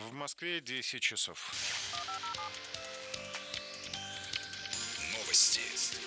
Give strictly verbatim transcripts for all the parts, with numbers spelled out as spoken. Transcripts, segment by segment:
В Москве десять часов. Новости.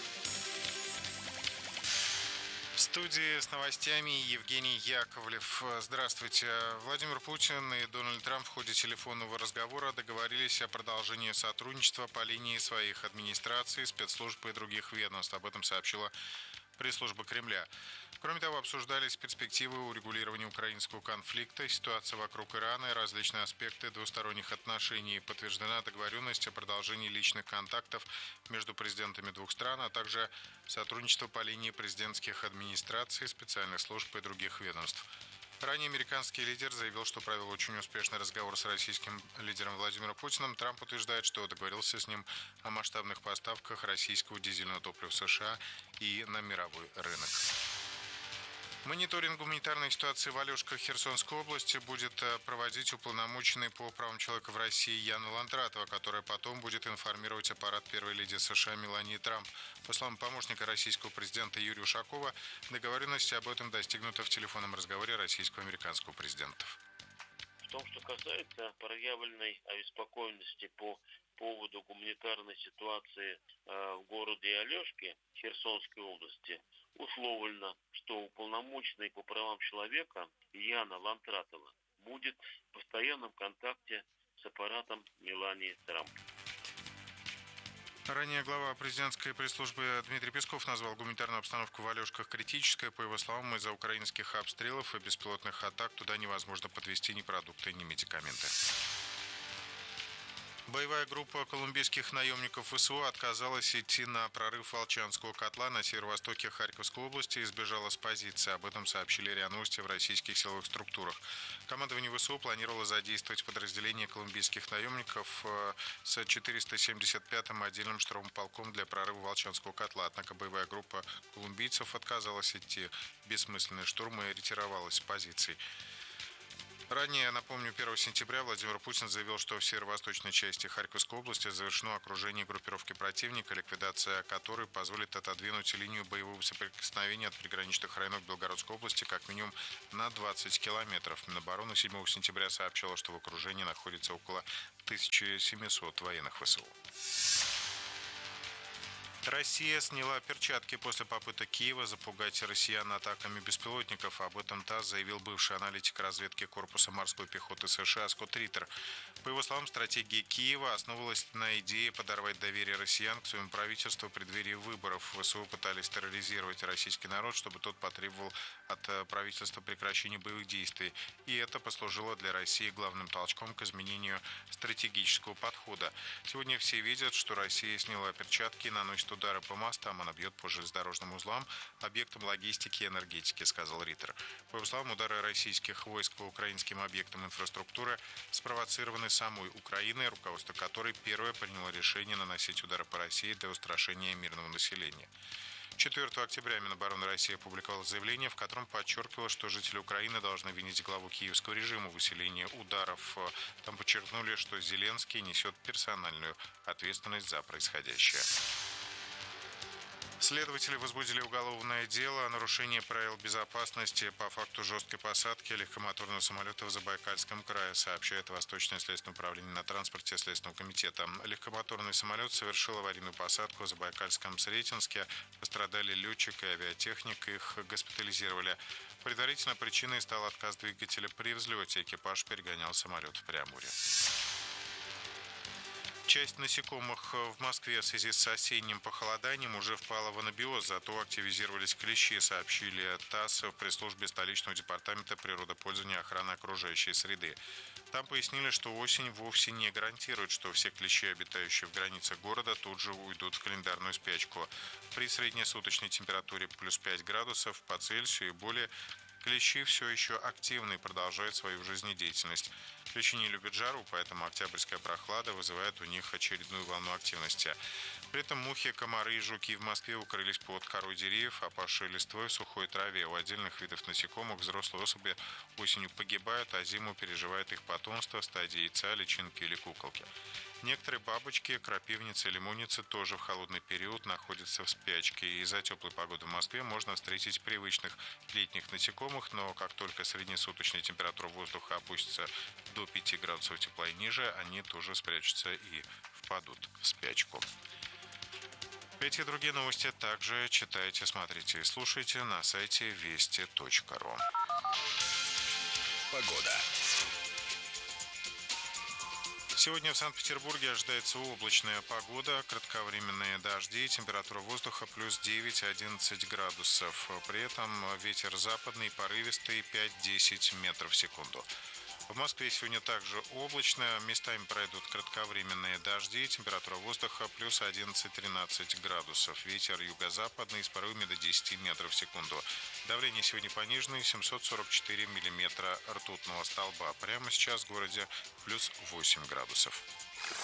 В студии с новостями Евгений Яковлев. Здравствуйте. Владимир Путин и Дональд Трамп в ходе телефонного разговора договорились о продолжении сотрудничества по линии своих администраций, спецслужб и других ведомств. Об этом сообщила пресс-служба Кремля. Кроме того, обсуждались перспективы урегулирования украинского конфликта, ситуация вокруг Ирана и различные аспекты двусторонних отношений. Подтверждена договоренность о продолжении личных контактов между президентами двух стран, а также сотрудничество по линии президентских администраций, специальных служб и других ведомств. Ранее американский лидер заявил, что провел очень успешный разговор с российским лидером Владимиром Путиным. Трамп утверждает, что договорился с ним о масштабных поставках российского дизельного топлива в США и на мировой рынок. Мониторинг гуманитарной ситуации в Алешках Херсонской области будет проводить уполномоченный по правам человека в России Яна Лантратова, которая потом будет информировать аппарат первой леди США Мелании Трамп. По словам помощника российского президента Юрия Ушакова, договоренность об этом достигнута в телефонном разговоре российского и американского президентов. В том, что касается проявленной обеспокоенности по поводу гуманитарной ситуации э, в городе Алешки Херсонской области, условлено, что уполномоченный по правам человека Яна Лантратова будет в постоянном контакте с аппаратом Мелании Трамп. Ранее глава президентской пресс-службы Дмитрий Песков назвал гуманитарную обстановку в Алешках критической. По его словам, из-за украинских обстрелов и беспилотных атак туда невозможно подвезти ни продукты, ни медикаменты. Боевая группа колумбийских наемников ВСУ отказалась идти на прорыв Волчанского котла на северо-востоке Харьковской области и сбежала с позиции. Об этом сообщили РИА Новости в российских силовых структурах. Командование ВСУ планировало задействовать подразделение колумбийских наемников с четыреста семьдесят пятым отдельным штурмовым полком для прорыва Волчанского котла. Однако боевая группа колумбийцев отказалась идти в бессмысленный штурм и ретировалась с позиций. Ранее, напомню, первого сентября Владимир Путин заявил, что в северо-восточной части Харьковской области завершено окружение группировки противника, ликвидация которой позволит отодвинуть линию боевого соприкосновения от приграничных районов Белгородской области как минимум на двадцать километров. Минобороны седьмого сентября сообщало, что в окружении находится около тысячи семисот военных ВСУ. Россия сняла перчатки после попыток Киева запугать россиян атаками беспилотников. Об этом ТАСС заявил бывший аналитик разведки корпуса морской пехоты США Скотт Риттер. По его словам, стратегия Киева основывалась на идее подорвать доверие россиян к своему правительству в преддверии выборов. ВСУ пытались терроризировать российский народ, чтобы тот потребовал от правительства прекращения боевых действий. И это послужило для России главным толчком к изменению стратегического подхода. Сегодня все видят, что Россия сняла перчатки и наносит удары по мостам, она бьет по железнодорожным узлам, объектам логистики и энергетики, сказал Риттер. По его словам, удары российских войск по украинским объектам инфраструктуры спровоцированы самой Украиной, руководство которой первое приняло решение наносить удары по России для устрашения мирного населения. четвёртого октября Минобороны России опубликовала заявление, в котором подчеркивала, что жители Украины должны винить главу киевского режима в усилении ударов. Там подчеркнули, что Зеленский несет персональную ответственность за происходящее. Следователи возбудили уголовное дело о нарушении правил безопасности по факту жесткой посадки легкомоторного самолета в Забайкальском крае, сообщает Восточное следственное управление на транспорте Следственного комитета. Легкомоторный самолет совершил аварийную посадку в Забайкальском Сретенске. Пострадали летчик и авиатехник, их госпитализировали. Предварительно причиной стал отказ двигателя при взлете. Экипаж перегонял самолет в Преамуре. Часть насекомых в Москве в связи с осенним похолоданием уже впала в анабиоз, зато активизировались клещи, сообщили ТАСС в пресс-службе столичного департамента природопользования и охраны окружающей среды. Там пояснили, что осень вовсе не гарантирует, что все клещи, обитающие в границах города, тут же уйдут в календарную спячку. При среднесуточной температуре плюс пять градусов по Цельсию и более клещи все еще активны и продолжают свою жизнедеятельность. Клещи не любят жару, поэтому октябрьская прохлада вызывает у них очередную волну активности. При этом мухи, комары и жуки в Москве укрылись под корой деревьев, опавшей листвой в сухой траве. У отдельных видов насекомых взрослые особи осенью погибают, а зиму переживает их потомство в стадии яйца, личинки или куколки. Некоторые бабочки, крапивницы и лимонницы тоже в холодный период находятся в спячке. И из-за теплой погоды в Москве можно встретить привычных летних насекомых, насекомых, но как только среднесуточная температура воздуха опустится до пяти градусов тепла и ниже, они тоже спрячутся и впадут в спячку. Эти и другие новости также читайте, смотрите и слушайте на сайте вести точка ру. Погода. Сегодня в Санкт-Петербурге ожидается облачная погода, кратковременные дожди, температура воздуха плюс девять-одиннадцать градусов. При этом ветер западный, порывистый, пять-десять метров в секунду. В Москве сегодня также облачно, местами пройдут кратковременные дожди, температура воздуха плюс одиннадцать-тринадцать градусов, ветер юго-западный с порывами до десяти метров в секунду. Давление сегодня пониженное, семьсот сорок четыре миллиметра ртутного столба. Прямо сейчас в городе плюс восемь градусов.